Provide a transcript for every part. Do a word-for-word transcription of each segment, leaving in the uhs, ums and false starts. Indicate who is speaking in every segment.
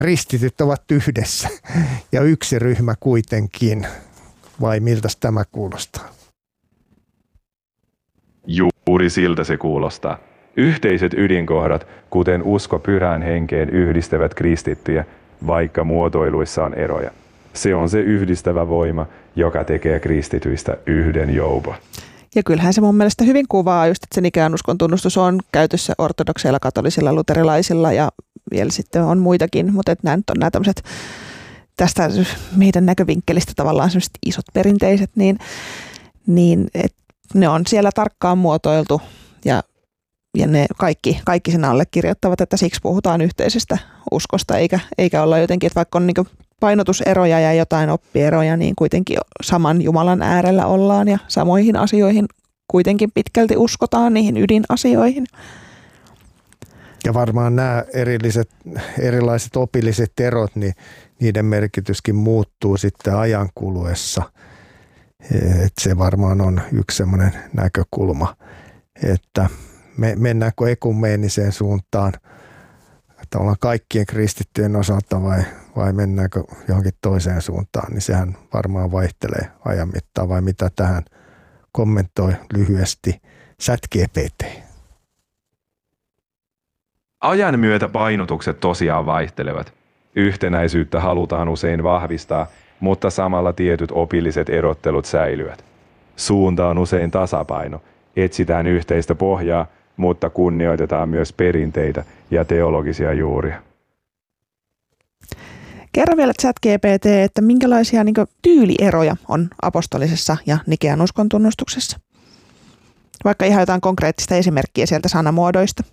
Speaker 1: kristityt ovat yhdessä ja yksi ryhmä kuitenkin. Vai miltä tämä kuulostaa?
Speaker 2: Juuri siltä se kuulostaa. Yhteiset ydinkohdat, kuten usko pyhään henkeen, yhdistävät kristittyjä, vaikka muotoiluissa on eroja. Se on se yhdistävä voima, joka tekee kristityistä yhden joukon.
Speaker 3: Ja kyllähän se mun mielestä hyvin kuvaa just, että se Nikean uskon tunnustus on käytössä ortodokseilla, katolisilla, luterilaisilla ja vielä sitten on muitakin, mutta että nämä nyt on nämä tämmöiset tästä meidän näkövinkkelistä tavallaan sellaiset isot perinteiset, niin, niin että ne on siellä tarkkaan muotoiltu ja, ja ne kaikki, kaikki sen allekirjoittavat, että siksi puhutaan yhteisestä uskosta, eikä, eikä olla jotenkin, että vaikka on niin kuin painotuseroja ja jotain oppieroja, niin kuitenkin saman Jumalan äärellä ollaan ja samoihin asioihin kuitenkin pitkälti uskotaan, niihin ydinasioihin.
Speaker 1: Ja varmaan nämä erilliset, erilaiset opilliset erot, niin niiden merkityskin muuttuu sitten ajan kuluessa. Et se varmaan on yksi semmoinen näkökulma, että me, mennäänkö ekumeeniseen suuntaan, että ollaan kaikkien kristittyjen osalta vai, vai mennäänkö johonkin toiseen suuntaan, niin sehän varmaan vaihtelee ajan mittaan. Vai mitä tähän kommentoi lyhyesti ChatGPT?
Speaker 2: Ajan myötä painotukset tosiaan vaihtelevat. Yhtenäisyyttä halutaan usein vahvistaa, mutta samalla tietyt opilliset erottelut säilyvät. Suunta on usein tasapaino. Etsitään yhteistä pohjaa, mutta kunnioitetaan myös perinteitä ja teologisia juuria.
Speaker 3: Kerro vielä ChatGPT, että minkälaisia niin kuin, tyylieroja on apostolisessa ja Nikean uskontunnustuksessa? Vaikka ihan jotain konkreettista esimerkkiä sieltä sanamuodoista.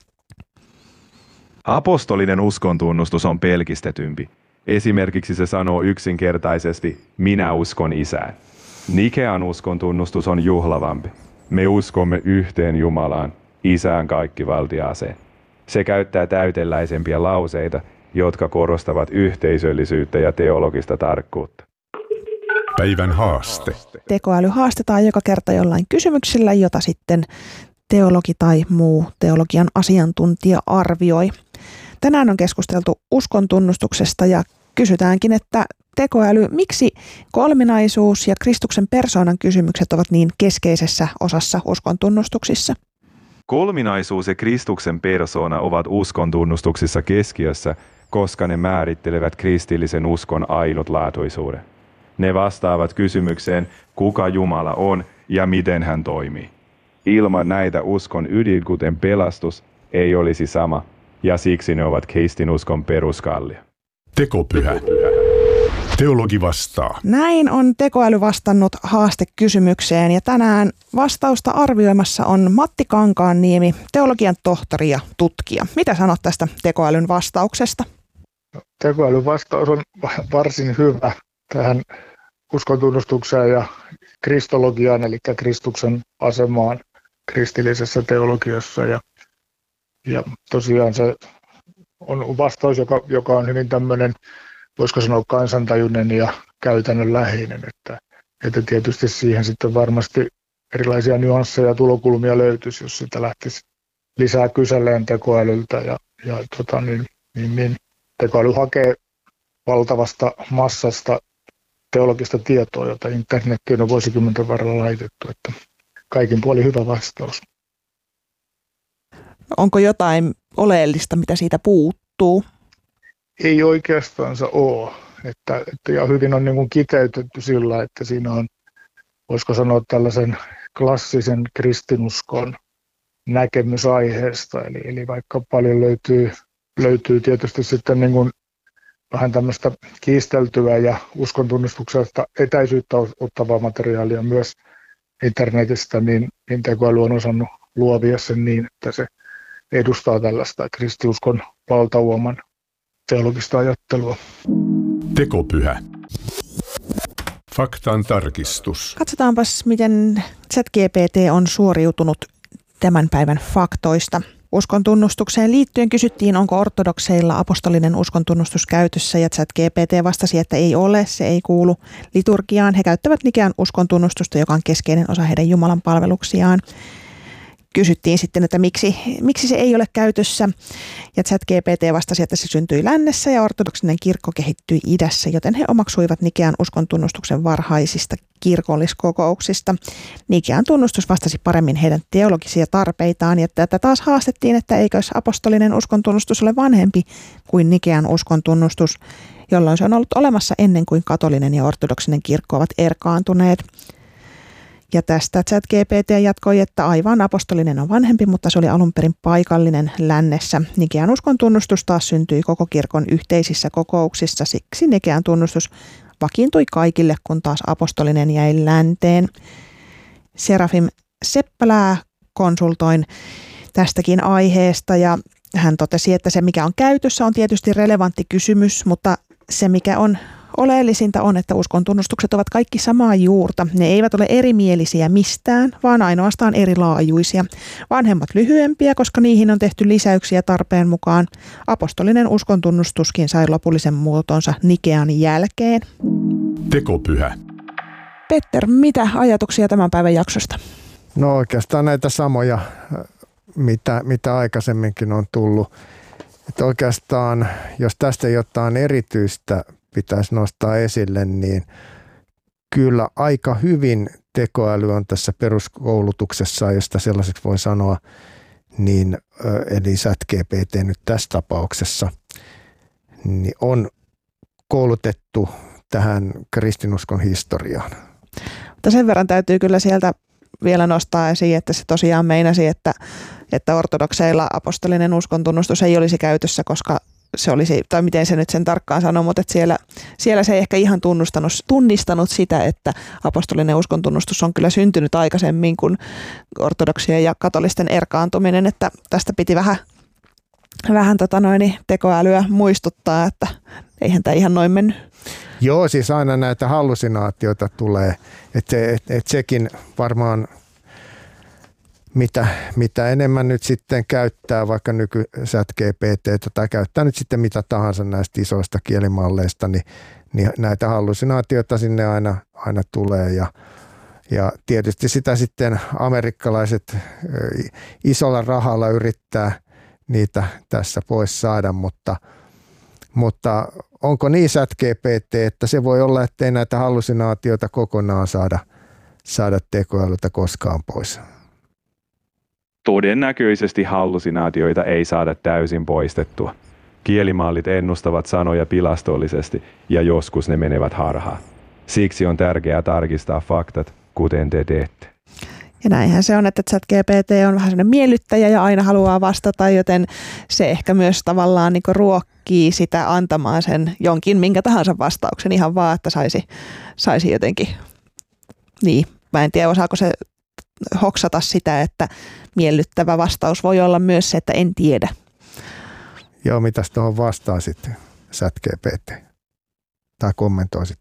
Speaker 2: Apostolinen uskontunnustus on pelkistetympi. Esimerkiksi se sanoo yksinkertaisesti, minä uskon Isään. Nikean uskontunnustus on juhlavampi. Me uskomme yhteen Jumalaan, Isään kaikkivaltiaaseen. Se käyttää täyteläisempiä lauseita, jotka korostavat yhteisöllisyyttä ja teologista tarkkuutta.
Speaker 4: Päivän haaste.
Speaker 3: Tekoäly haastetaan joka kerta jollain kysymyksellä, jota sitten teologi tai muu teologian asiantuntija arvioi. Tänään on keskusteltu uskontunnustuksesta ja kysytäänkin, että tekoäly, miksi kolminaisuus ja Kristuksen persoonan kysymykset ovat niin keskeisessä osassa uskontunnustuksissa?
Speaker 2: Kolminaisuus ja Kristuksen persoona ovat uskontunnustuksissa keskiössä, koska ne määrittelevät kristillisen uskon ainutlaatuisuuden. Ne vastaavat kysymykseen, kuka Jumala on ja miten hän toimii. Ilman näitä uskon ydin, kuten pelastus, ei olisi sama, ja siksi ne ovat kristinuskon peruskallio.
Speaker 4: Tekopyhä. Teologi vastaa.
Speaker 3: Näin on tekoäly vastannut haastekysymykseen ja tänään vastausta arvioimassa on Matti Kankaanniemi, teologian tohtori ja tutkija. Mitä sanot tästä tekoälyn vastauksesta?
Speaker 5: Tekoälyn vastaus on varsin hyvä tähän uskontunnustukseen ja kristologiaan, eli Kristuksen asemaan kristillisessä teologiassa. Ja, ja tosiaan se on vastaus, joka, joka on hyvin tämmöinen, voisiko sanoa kansantajuinen ja käytännönläheinen, että, että tietysti siihen sitten varmasti erilaisia nyansseja ja tulokulmia löytyisi, jos sitä lähtisi lisää kyseleen tekoälyltä ja, ja tota, niin, niin, niin, tekoäly hakee valtavasta massasta teologista tietoa, jota internettiin on vuosikymmenten varrella laitettu, että kaikin puolin hyvä vastaus.
Speaker 3: Onko jotain oleellista, mitä siitä puuttuu?
Speaker 5: Ei oikeastaan ole. Että, että ja hyvin on niin kuin kiteytetty sillä, että siinä on, voisiko sanoa tällaisen klassisen kristinuskon näkemys aiheesta. Eli, eli vaikka paljon löytyy, löytyy tietysti sitten niin kuin vähän tämmöistä kiisteltyä ja uskontunnustuksesta etäisyyttä ottavaa materiaalia myös internetistä, niin, niin tekoäly on osannut luovia sen niin, että se edustaa tällaista kristiuskon valtauoman teologista ajattelua.
Speaker 4: Tekopyhä. Faktan tarkistus.
Speaker 3: Katsotaanpas, miten ChatGPT on suoriutunut tämän päivän faktoista. Uskontunnustukseen liittyen kysyttiin, onko ortodokseilla apostolinen uskontunnustus käytössä, ja ChatGPT vastasi, että ei ole, se ei kuulu liturgiaan. He käyttävät Nikean uskontunnustusta, joka on keskeinen osa heidän Jumalan palveluksiaan. kysyttiin sitten, että miksi, miksi se ei ole käytössä. Ja ChatGPT vastasi, että se syntyi lännessä ja ortodoksinen kirkko kehittyi idässä, joten he omaksuivat Nikean uskontunnustuksen varhaisista kirkolliskokouksista. Nikean tunnustus vastasi paremmin heidän teologisia tarpeitaan, ja tätä taas haastettiin, että eikös apostolinen uskontunnustus ole vanhempi kuin Nikean uskontunnustus, jolloin se on ollut olemassa ennen kuin katolinen ja ortodoksinen kirkko ovat erkaantuneet. Ja tästä ChatGPT jatkoi, että aivan apostolinen on vanhempi, mutta se oli alun perin paikallinen lännessä. Nikean uskon tunnustus taas syntyi koko kirkon yhteisissä kokouksissa, siksi Nikean tunnustus vakiintui kaikille, kun taas apostolinen jäi länteen. Serafim Seppälää konsultoin tästäkin aiheesta ja hän totesi, että se mikä on käytössä on tietysti relevantti kysymys, mutta se mikä on oleellisinta on, että uskontunnustukset ovat kaikki samaa juurta. Ne eivät ole erimielisiä mistään, vaan ainoastaan erilaajuisia. Vanhemmat lyhyempiä, koska niihin on tehty lisäyksiä tarpeen mukaan. Apostolinen uskontunnustuskin sai lopullisen muotonsa Nikean jälkeen.
Speaker 4: Tekopyhä.
Speaker 3: Petter, mitä ajatuksia tämän päivän jaksosta?
Speaker 1: No oikeastaan näitä samoja, mitä, mitä aikaisemminkin on tullut. Että oikeastaan, jos tästä jotain erityistä pitäisi nostaa esille, niin kyllä aika hyvin tekoäly on tässä peruskoulutuksessa, josta sellaiseksi voi sanoa, niin, eli ChatGPT nyt tässä tapauksessa, niin on koulutettu tähän kristinuskon historiaan.
Speaker 3: Mutta sen verran täytyy kyllä sieltä vielä nostaa esiin, että se tosiaan meinasi, että, että ortodokseilla apostolinen uskontunnustus ei olisi käytössä, koska se olisi, tai miten se nyt sen tarkkaan sanoo, mutta että siellä, siellä se ei ehkä ihan tunnustanut, tunnistanut sitä, että apostolinen uskontunnustus on kyllä syntynyt aikaisemmin kuin ortodoksien ja katolisten erkaantuminen, että tästä piti vähän, vähän tota noin, tekoälyä muistuttaa, että eihän tämä ihan noin mennyt.
Speaker 1: Joo, siis aina näitä hallusinaatioita tulee, että et, et sekin varmaan Mitä, mitä enemmän nyt sitten käyttää vaikka nyky ChatGPT tai käyttää nyt sitten mitä tahansa näistä isoista kielimalleista, niin, niin näitä hallusinaatioita sinne aina, aina tulee ja, ja tietysti sitä sitten amerikkalaiset isolla rahalla yrittää niitä tässä pois saada, mutta, mutta onko niin ChatGPT, että se voi olla, ettei näitä hallusinaatioita kokonaan saada, saada tekoälyltä koskaan pois?
Speaker 2: Todennäköisesti hallusinaatioita ei saada täysin poistettua. Kielimallit ennustavat sanoja pilastollisesti ja joskus ne menevät harhaan. Siksi on tärkeää tarkistaa faktat, kuten te teette.
Speaker 3: Ja näinhän se on, että ChatGPT on vähän sellainen miellyttäjä ja aina haluaa vastata, joten se ehkä myös tavallaan niin kuin ruokkii sitä antamaan sen jonkin minkä tahansa vastauksen ihan vaan, että saisi, saisi jotenkin, niin mä en tiedä osaako se hoksata sitä, että miellyttävä vastaus voi olla myös se, että en tiedä.
Speaker 1: Joo, mitäs tuohon vastaa sitten ChatGPT? Tai kommentoisit?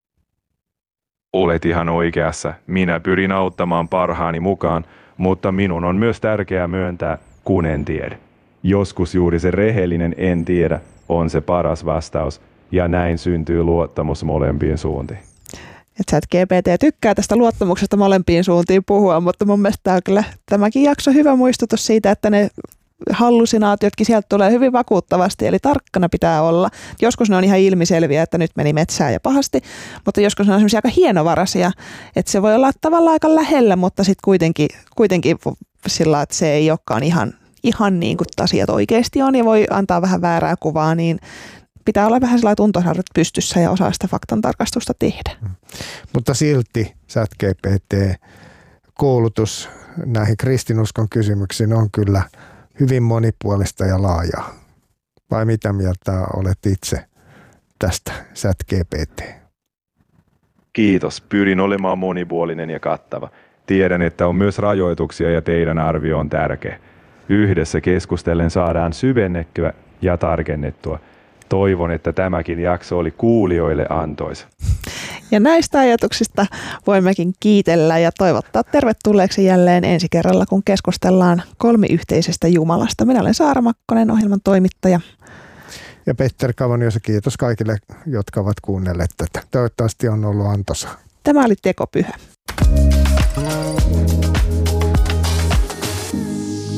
Speaker 2: Olet ihan oikeassa. Minä pyrin auttamaan parhaani mukaan, mutta minun on myös tärkeää myöntää, kun en tiedä. Joskus juuri se rehellinen en tiedä on se paras vastaus, ja näin syntyy luottamus molempiin suuntiin.
Speaker 3: ChatGPT tykkää tästä luottamuksesta molempiin suuntiin puhua, mutta mun mielestä tämä on kyllä tämäkin jakso hyvä muistutus siitä, että ne hallusinaatiotkin sieltä tulee hyvin vakuuttavasti, eli tarkkana pitää olla. Joskus ne on ihan ilmiselviä, että nyt meni metsään ja pahasti, mutta joskus ne on semmoisia aika hienovaraisia, että se voi olla tavallaan aika lähellä, mutta sitten kuitenkin, kuitenkin sillä, että se ei olekaan ihan, ihan niin kuin asiat oikeasti on ja voi antaa vähän väärää kuvaa, niin pitää olla vähän sellainen tuntoharjat pystyssä ja osaa sitä faktan tarkastusta tehdä.
Speaker 1: Mutta silti ChatGPT-koulutus näihin kristinuskon kysymyksiin on kyllä hyvin monipuolista ja laajaa. Vai mitä mieltä olet itse tästä ChatGPT?
Speaker 2: Kiitos. Pyrin olemaan monipuolinen ja kattava. Tiedän, että on myös rajoituksia ja teidän arvio on tärkeä. Yhdessä keskustellen saadaan syvennettyä ja tarkennettua. Toivon, että tämäkin jakso oli kuulijoille antoisa.
Speaker 3: Ja näistä ajatuksista voimmekin kiitellä ja toivottaa tervetulleeksi jälleen ensi kerralla, kun keskustellaan kolmiyhteisestä Jumalasta. Minä olen Saara Makkonen, ohjelman toimittaja.
Speaker 1: Ja Petter Kavaniosa, kiitos kaikille, jotka ovat kuunnelleet tätä. Toivottavasti on ollut antoisa.
Speaker 3: Tämä oli Tekopyhä.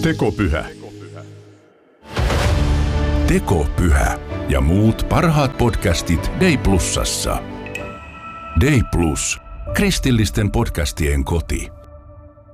Speaker 4: Tekopyhä. Tekopyhä ja muut parhaat podcastit Day Plusassa. Day Plus. Kristillisten podcastien koti.